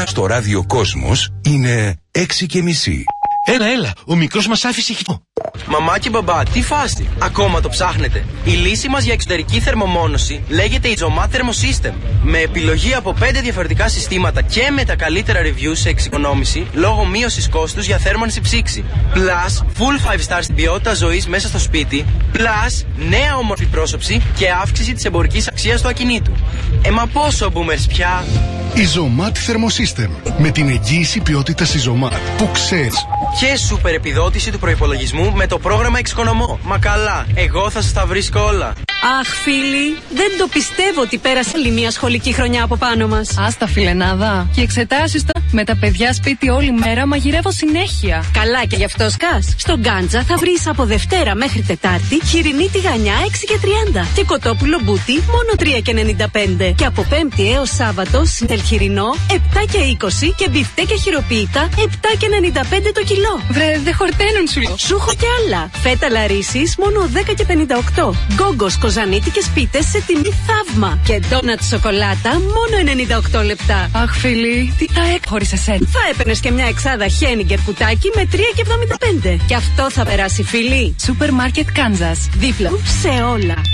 στο ράδιο Κόσμος είναι 6:30. Έλα, ο μικρός μας άφησε χυμό. Μαμά και μπαμπά, τι φάση, ακόμα το ψάχνετε? Η λύση μας για εξωτερική θερμομόνωση λέγεται Izomat Thermosystem. Με επιλογή από 5 διαφορετικά συστήματα και με τα καλύτερα reviews σε εξοικονόμηση λόγω μείωσης κόστους για θέρμανση ψήξη. Plus, full 5 star στην ποιότητα ζωής μέσα στο σπίτι. Plus, νέα όμορφη πρόσωψη και αύξηση της εμπορικής αξίας του ακινήτου. Μα πόσο boomers πια? Izomat Thermosystem. Με την εγγύηση ποιότητας Izomat που ξέρεις. Και σούπερ επιδότηση του προϋπολογισμού με το πρόγραμμα Εξοικονομώ. Μα καλά, εγώ θα σας τα βρίσκω όλα. Αχ, φίλοι, δεν το πιστεύω ότι πέρασε άλλη μια σχολική χρονιά από πάνω μας. Άστα, φιλενάδα. Και εξετάσεις τα με τα παιδιά σπίτι όλη μέρα μαγειρεύω συνέχεια. Καλά, και γι' αυτό σκάς. Στο Γκάντζα θα βρεις από Δευτέρα μέχρι Τετάρτη χοιρινή τηγανιά 6,30 και κοτόπουλο μπούτι μόνο 3,95. Και από Πέμπτη έως Σάββατο σινελχοιρινό 7,20 και μπιφτέκια χειροποίητα 7,95 το κιλό. Βρε, δεν χορταίνουν σου λέω. Σου έχω κι άλλα. Φέτα λαρίσεις μόνο 10,58. Γκόγκος κοζανίτικες πίτες σε τιμή θαύμα. Και ντόνατ σοκολάτα μόνο 98 λεπτά. Αχ, φίλοι, τι θα έκανα χωρίς εσένα? Θα έπαιρνες και μια εξάδα Χένιγκερ κουτάκι με 3,75. Και αυτό θα περάσει, φίλοι. Σούπερ Μάρκετ Κάνζας. Δίπλα σε όλα.